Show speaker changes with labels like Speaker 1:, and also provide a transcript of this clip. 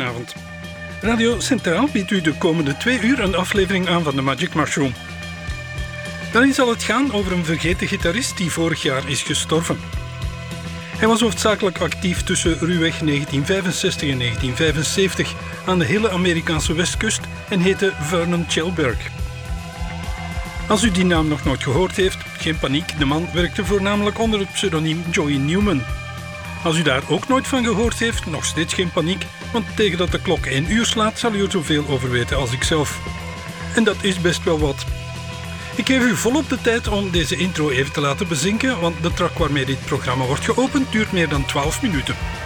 Speaker 1: goedenavond. Radio Centraal biedt u de komende 2 uur een aflevering aan van de Magic Mushroom. Daarin zal het gaan over een vergeten gitarist die vorig jaar is gestorven. Hij was hoofdzakelijk actief tussen ruwweg 1965 en 1975 aan de hele Amerikaanse westkust en heette Vernon Chelberg. Als u die naam nog nooit gehoord heeft, geen paniek, de man werkte voornamelijk onder het pseudoniem Joey Newman. Als u daar ook nooit van gehoord heeft, nog steeds geen paniek, want tegen dat de klok 1 uur slaat zal u er zoveel over weten als ikzelf. En dat is best wel wat. Ik geef u volop de tijd om deze intro even te laten bezinken, want de track waarmee dit programma wordt geopend duurt meer dan 12 minuten.